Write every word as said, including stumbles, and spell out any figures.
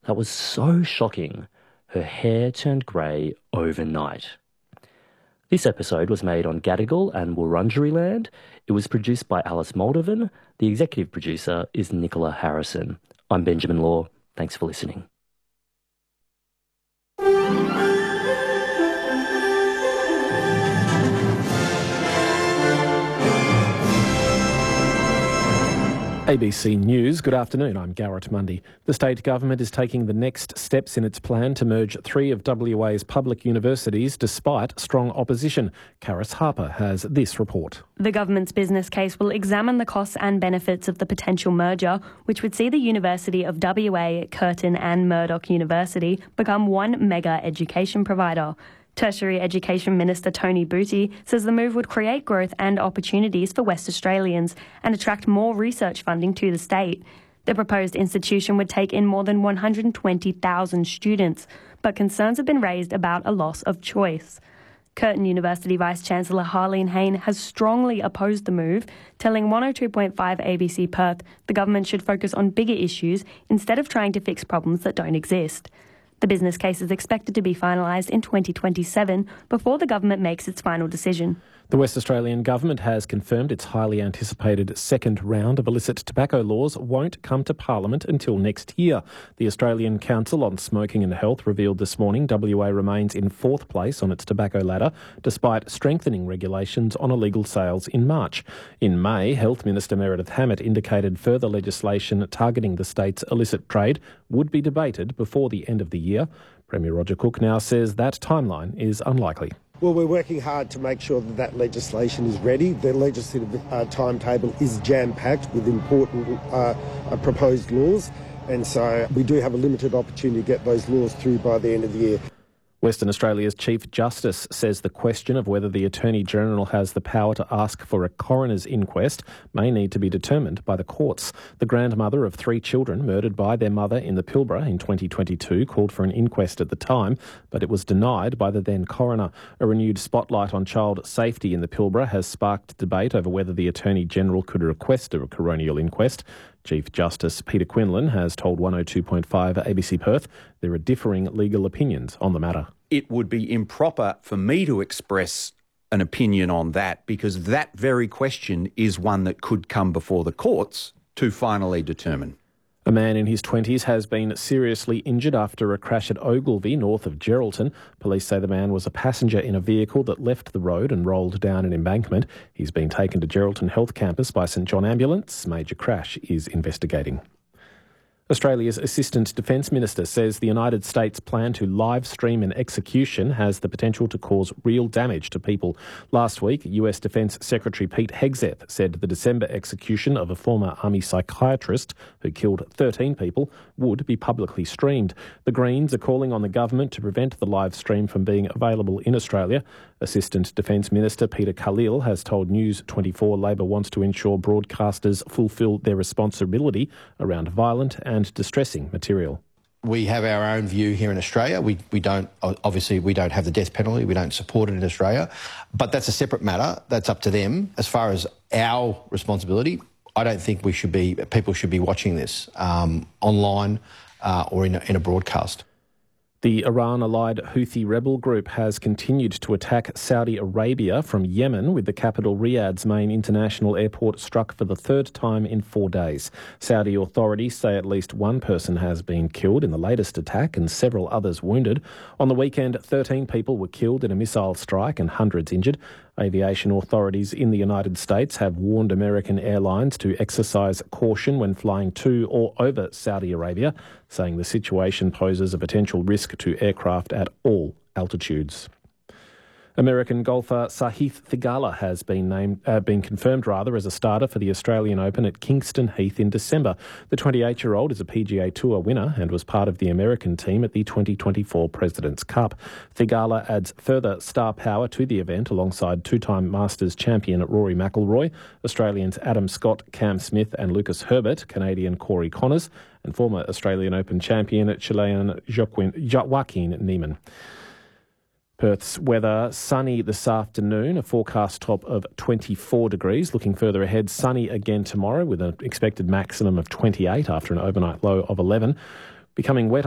that was so shocking, her hair turned grey overnight. This episode was made on Gadigal and Wurundjeri land. It was produced by Alice Moldovan. The executive producer is Nicola Harrison. I'm Benjamin Law. Thanks for listening. A B C News, good afternoon, I'm Garrett Mundy. The state government is taking the next steps in its plan to merge three of W A's public universities despite strong opposition. Karis Harper has this report. The government's business case will examine the costs and benefits of the potential merger, which would see the University of W A, Curtin and Murdoch University become one mega education provider. Tertiary Education Minister Tony Butty says the move would create growth and opportunities for West Australians and attract more research funding to the state. The proposed institution would take in more than one hundred twenty thousand students, but concerns have been raised about a loss of choice. Curtin University Vice-Chancellor Harleen Hayne has strongly opposed the move, telling one oh two point five A B C Perth the government should focus on bigger issues instead of trying to fix problems that don't exist. The business case is expected to be finalised in twenty twenty-seven before the government makes its final decision. The West Australian government has confirmed its highly anticipated second round of illicit tobacco laws won't come to Parliament until next year. The Australian Council on Smoking and Health revealed this morning W A remains in fourth place on its tobacco ladder, despite strengthening regulations on illegal sales in March. In May, Health Minister Meredith Hammett indicated further legislation targeting the state's illicit trade would be debated before the end of the year. Premier Roger Cook now says that timeline is unlikely. Well, we're working hard to make sure that that legislation is ready. The legislative uh, timetable is jam-packed with important uh, uh, proposed laws, and so we do have a limited opportunity to get those laws through by the end of the year. Western Australia's Chief Justice says the question of whether the Attorney-General has the power to ask for a coroner's inquest may need to be determined by the courts. The grandmother of three children murdered by their mother in the Pilbara in twenty twenty-two called for an inquest at the time, but it was denied by the then coroner. A renewed spotlight on child safety in the Pilbara has sparked debate over whether the Attorney-General could request a coronial inquest. Chief Justice Peter Quinlan has told one oh two point five A B C Perth there are differing legal opinions on the matter. It would be improper for me to express an opinion on that because that very question is one that could come before the courts to finally determine. A man in his twenties has been seriously injured after a crash at Ogilvie, north of Geraldton. Police say the man was a passenger in a vehicle that left the road and rolled down an embankment. He's been taken to Geraldton Health Campus by St John Ambulance. Major Crash is investigating. Australia's Assistant Defence Minister says the United States' plan to live stream an execution has the potential to cause real damage to people. Last week, U S Defence Secretary Pete Hegseth said the December execution of a former Army psychiatrist who killed thirteen people would be publicly streamed. The Greens are calling on the government to prevent the live stream from being available in Australia. Assistant Defence Minister Peter Khalil has told News twenty-four Labor wants to ensure broadcasters fulfil their responsibility around violent and distressing material. We have our own view here in Australia. We we don't obviously we don't have the death penalty. We don't support it in Australia, but that's a separate matter. That's up to them. As far as our responsibility, I don't think we should be. People should be watching this um, online uh, or in a, in a broadcast. The Iran-allied Houthi rebel group has continued to attack Saudi Arabia from Yemen, with the capital Riyadh's main international airport struck for the third time in four days. Saudi authorities say at least one person has been killed in the latest attack and several others wounded. On the weekend, thirteen people were killed in a missile strike and hundreds injured. Aviation authorities in the United States have warned American airlines to exercise caution when flying to or over Saudi Arabia, saying the situation poses a potential risk to aircraft at all altitudes. American golfer Sahith Theegala has been named, uh, been confirmed rather as a starter for the Australian Open at Kingston Heath in December. The twenty-eight-year-old is a P G A Tour winner and was part of the American team at the twenty twenty-four President's Cup. Theegala adds further star power to the event alongside two-time Masters champion Rory McIlroy, Australians Adam Scott, Cam Smith and Lucas Herbert, Canadian Corey Connors, and former Australian Open champion Chilean Joaquin, Joaquin Niemann. Perth's weather, sunny this afternoon, a forecast top of twenty-four degrees. Looking further ahead, sunny again tomorrow with an expected maximum of twenty-eight after an overnight low of eleven. Becoming wet